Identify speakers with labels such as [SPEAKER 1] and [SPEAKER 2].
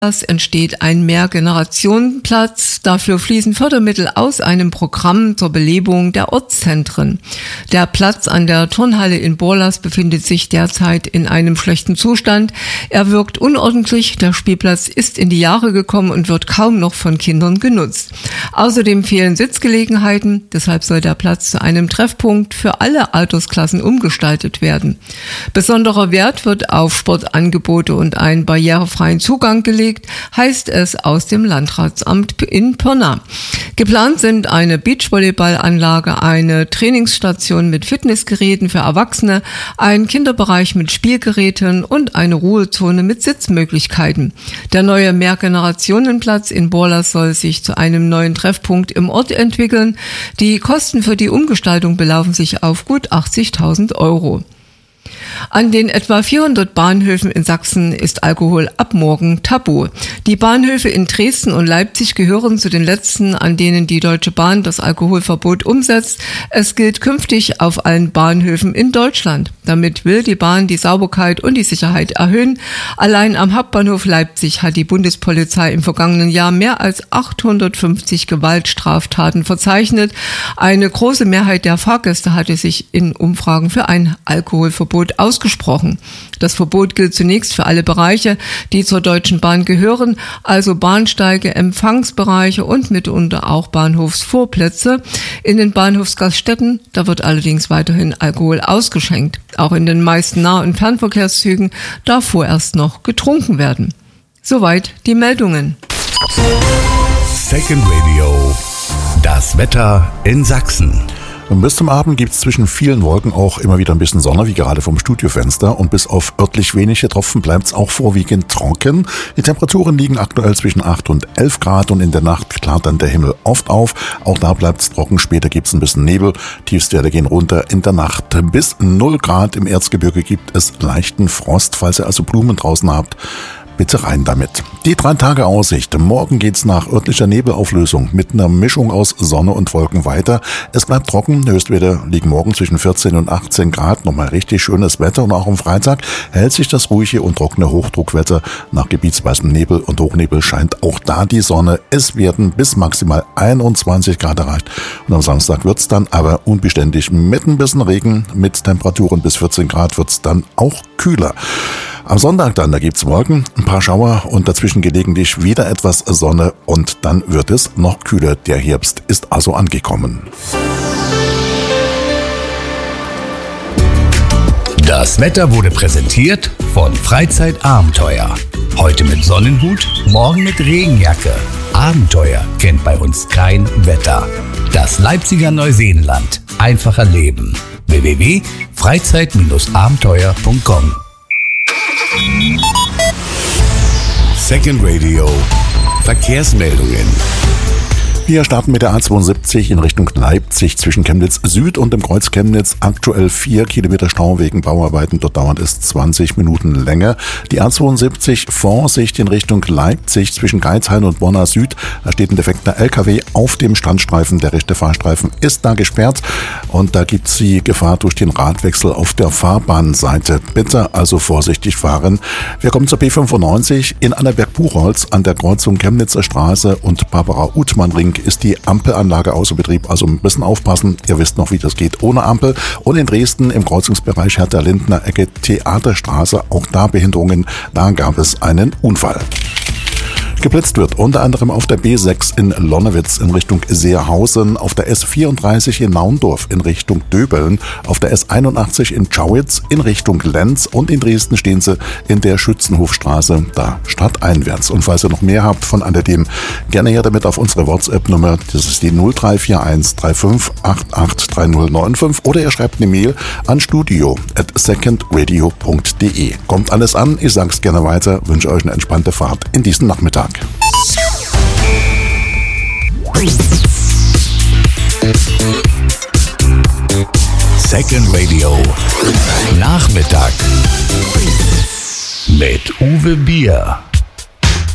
[SPEAKER 1] Es entsteht ein Mehrgenerationenplatz. Dafür fließen Fördermittel aus einem Programm zur Belebung der Ortszentren. Der Platz an der Turnhalle in Borlas befindet sich derzeit in einem schlechten Zustand. Er wirkt unordentlich. Der Spielplatz ist in die Jahre gekommen und wird kaum noch von Kindern genutzt. Außerdem fehlen Sitzgelegenheiten. Deshalb soll der Platz zu einem Treffpunkt für alle Altersklassen umgestaltet werden. Besonderer Wert wird auf Sportangebote und einen barrierefreien Zugang gelegt, heißt es aus dem Landratsamt in Pirna. Geplant sind eine Beachvolleyballanlage, eine Trainingsstation mit Fitnessgeräten für Erwachsene, ein Kinderbereich mit Spielgeräten und eine Ruhezone mit Sitzmöglichkeiten. Der neue Mehrgenerationenplatz in Borlas soll sich zu einem neuen Treffpunkt im Ort entwickeln. Die Kosten für die Umgestaltung belaufen sich auf gut 80.000 Euro. An den etwa 400 Bahnhöfen in Sachsen ist Alkohol ab morgen tabu. Die Bahnhöfe in Dresden und Leipzig gehören zu den letzten, an denen die Deutsche Bahn das Alkoholverbot umsetzt. Es gilt künftig auf allen Bahnhöfen in Deutschland. Damit will die Bahn die Sauberkeit und die Sicherheit erhöhen. Allein am Hauptbahnhof Leipzig hat die Bundespolizei im vergangenen Jahr mehr als 850 Gewaltstraftaten verzeichnet. Eine große Mehrheit der Fahrgäste hatte sich in Umfragen für ein Alkoholverbot ausgesprochen. Das Verbot gilt zunächst für alle Bereiche, die zur Deutschen Bahn gehören, also Bahnsteige, Empfangsbereiche und mitunter auch Bahnhofsvorplätze. In den Bahnhofsgaststätten, da wird allerdings weiterhin Alkohol ausgeschenkt. Auch in den meisten Nah- und Fernverkehrszügen darf vorerst noch getrunken werden. Soweit die Meldungen.
[SPEAKER 2] Second Radio. Das Wetter in Sachsen.
[SPEAKER 3] Und bis zum Abend gibt es zwischen vielen Wolken auch immer wieder ein bisschen Sonne, wie gerade vom Studiofenster. Und bis auf örtlich wenige Tropfen bleibt es auch vorwiegend trocken. Die Temperaturen liegen aktuell zwischen 8 und 11 Grad und in der Nacht klart dann der Himmel oft auf. Auch da bleibt es trocken, später gibt es ein bisschen Nebel. Tiefstwerte gehen runter in der Nacht. Bis 0 Grad im Erzgebirge gibt es leichten Frost, falls ihr also Blumen draußen habt. Bitte rein damit. Die 3 Tage Aussicht. Morgen geht's nach örtlicher Nebelauflösung mit einer Mischung aus Sonne und Wolken weiter. Es bleibt trocken. Höchstwerte liegen morgen zwischen 14 und 18 Grad. Nochmal richtig schönes Wetter. Und auch am Freitag hält sich das ruhige und trockene Hochdruckwetter. Nach gebietsweisem Nebel und Hochnebel scheint auch da die Sonne. Es werden bis maximal 21 Grad erreicht. Und am Samstag wird's dann aber unbeständig mit ein bisschen Regen. Mit Temperaturen bis 14 Grad wird's dann auch kühler. Am Sonntag dann, da gibt's Wolken, ein paar Schauer und dazwischen gelegentlich wieder etwas Sonne und dann wird es noch kühler. Der Herbst ist also angekommen.
[SPEAKER 2] Das Wetter wurde präsentiert von Freizeitabenteuer. Heute mit Sonnenhut, morgen mit Regenjacke. Abenteuer kennt bei uns kein Wetter. Das Leipziger Neuseenland. Einfacher Leben. www.freizeit-abenteuer.com. Second Radio. Verkehrsmeldungen.
[SPEAKER 3] Wir starten mit der A72 in Richtung Leipzig zwischen Chemnitz Süd und dem Kreuz Chemnitz. Aktuell 4 Kilometer Stau wegen Bauarbeiten. Dort dauert es 20 Minuten länger. Die A72 Vorsicht in Richtung Leipzig zwischen Geizhain und Borna Süd. Da steht ein defekter LKW auf dem Standstreifen. Der rechte Fahrstreifen ist da gesperrt. Und da gibt es die Gefahr durch den Radwechsel auf der Fahrbahnseite. Bitte also vorsichtig fahren. Wir kommen zur B95 in Annaberg-Buchholz an der Kreuzung Chemnitzer Straße und Barbara-Uthmann-Ring ist die Ampelanlage außer Betrieb, also ein bisschen aufpassen. Ihr wisst noch, wie das geht ohne Ampel. Und in Dresden im Kreuzungsbereich Hertha-Lindner-Ecke Theaterstraße, auch da Behinderungen, da gab es einen Unfall. Geblitzt wird unter anderem auf der B6 in Lonnewitz in Richtung Seerhausen, auf der S34 in Naundorf in Richtung Döbeln, auf der S81 in Schauitz in Richtung Lenz und in Dresden stehen sie in der Schützenhofstraße, da stadteinwärts. Und falls ihr noch mehr habt von alledem, gerne her damit auf unsere WhatsApp-Nummer, das ist die 0341 3588 3095 oder ihr schreibt eine Mail an studio@secondradio.de. Kommt alles an, ich sag's gerne weiter, wünsche euch eine entspannte Fahrt in diesen Nachmittag.
[SPEAKER 2] Second Radio. Nachmittag. Mit Uwe Bier.